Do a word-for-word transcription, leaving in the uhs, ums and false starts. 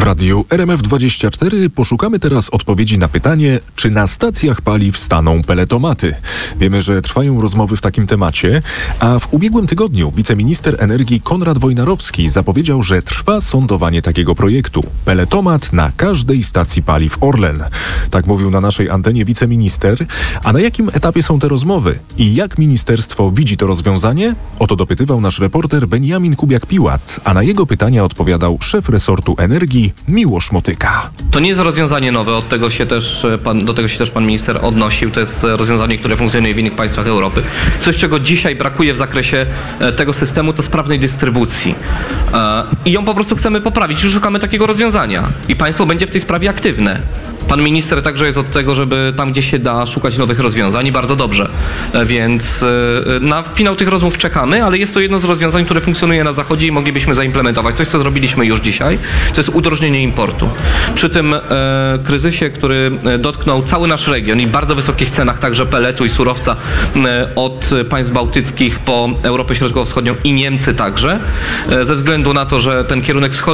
radiu R M F dwadzieścia cztery poszukamy teraz odpowiedzi na pytanie, czy na stacjach paliw staną peletomaty. Wiemy, że trwają rozmowy w takim temacie, a w ubiegłym tygodniu wiceminister energii Konrad Wojnarowski zapowiedział, że trwa sądowanie takiego projektu. Peletomat na każdej stacji paliw Orlen. Tak mówił na naszej antenie wiceminister. A na jakim etapie są te rozmowy? I jak ministerstwo widzi to rozwiązanie? O to dopytywał nasz reporter Benjamin Kubiak-Piłat, a na jego pytania odpowiadał szef resortu energii Miłosz Motyka. To nie jest rozwiązanie nowe, od tego się też pan, do tego się też pan minister odnosił. To jest rozwiązanie, które funkcjonuje w innych państwach Europy. Coś, czego dzisiaj brakuje w zakresie tego systemu, to sprawnej dystrybucji. I ją po prostu chcemy poprawić i szukamy takiego rozwiązania. I państwo będzie w tej sprawie aktywne. Pan minister także jest od tego, żeby tam, gdzie się da, szukać nowych rozwiązań i bardzo dobrze. Więc na finał tych rozmów czekamy, ale jest to jedno z rozwiązań, które funkcjonuje na Zachodzie i moglibyśmy zaimplementować. Coś, co zrobiliśmy już dzisiaj, to jest udrożnienie importu. Przy tym e, kryzysie, który dotknął cały nasz region i bardzo wysokich cenach także peletu i surowca e, od państw bałtyckich po Europę Środkowo-Wschodnią i Niemcy także, e, ze względu na to, że ten kierunek wschodni